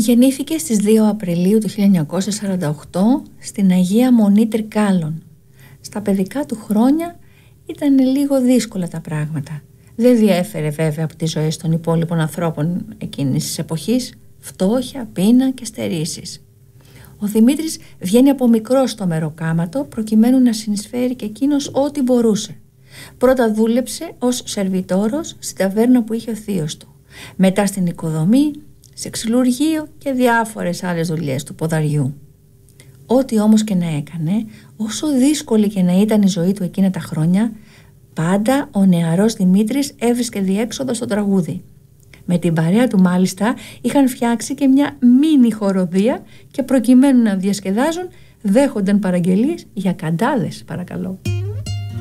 Γεννήθηκε στις 2 Απριλίου του 1948 στην Αγία Μονή Τρικάλων. Στα παιδικά του χρόνια ήταν λίγο δύσκολα τα πράγματα. Δεν διέφερε βέβαια από τις ζωές των υπόλοιπων ανθρώπων εκείνης της εποχής, φτώχεια, πείνα και στερήσεις. Ο Δημήτρης βγαίνει από μικρό στο μεροκάματο προκειμένου να συνεισφέρει και εκείνος ό,τι μπορούσε. Πρώτα δούλεψε ως σερβιτόρος στην ταβέρνα που είχε ο θείος του. Μετά στην οικοδομή, σε ξυλουργείο και διάφορες άλλες δουλειές του ποδαριού. Ό,τι όμως και να έκανε, όσο δύσκολη και να ήταν η ζωή του εκείνα τα χρόνια, πάντα ο νεαρός Δημήτρης έβρισκε διέξοδο στο τραγούδι. Με την παρέα του μάλιστα είχαν φτιάξει και μια μίνι χοροδία και προκειμένου να διασκεδάζουν δέχονταν παραγγελίες για καντάδες, παρακαλώ.